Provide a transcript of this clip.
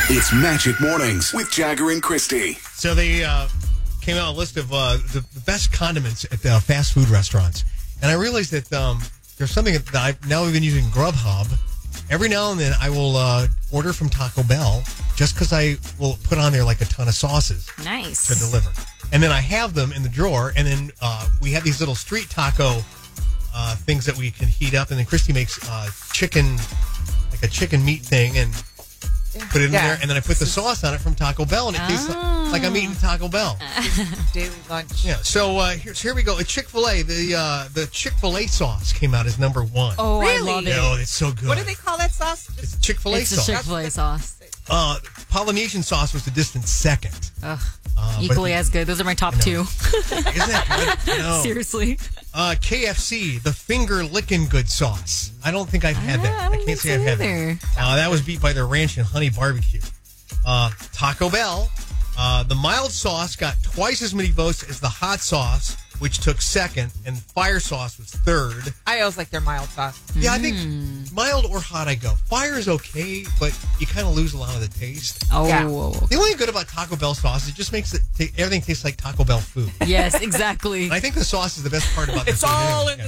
It's Magic Mornings with Jagger and Christy. So they came out a list of the best condiments at fast food restaurants. And I realized that there's something that I've now been using Grubhub. Every now and then I will order from Taco Bell just because I will put on there like a ton of sauces. Nice. To deliver. And then I have them in the drawer. And then we have these little street taco things that we can heat up. And then Christy makes chicken, like a chicken meat thing, and put it in there, and then I put the sauce on it from Taco Bell, and it tastes like I'm eating Taco Bell. Daily lunch. Yeah. So here we go. Chick-fil-A. The Chick-fil-A sauce came out as number one. Oh, Really? I love it. Oh, it's so good. What do they call that sauce? It's Chick-fil-A It's a sauce. Chick-fil-A sauce. Polynesian sauce was a distant second. Ugh. Equally as good. Those are my top two. Isn't that good? No. Seriously. KFC, the finger licking good sauce. I don't think I've had that. I can't say I've had that. That was beat by their ranch and honey barbecue. Taco Bell, the mild sauce got twice as many votes as the hot sauce, which took second, and fire sauce was third. I always like their mild sauce. Yeah, I think mild or hot I go. Fire is okay, but you kind of lose a lot of the taste. Oh. Yeah. The only thing good about Taco Bell sauce is it just makes everything taste like Taco Bell food. Yes, exactly. And I think the sauce is the best part about It's the food. all anyway. in Yeah.